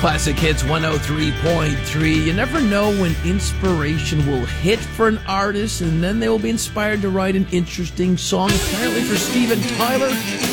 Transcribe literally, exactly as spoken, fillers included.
Classic Hits one oh three point three. You never know when inspiration will hit for an artist, and then they will be inspired to write an interesting song. Apparently for Steven Tyler,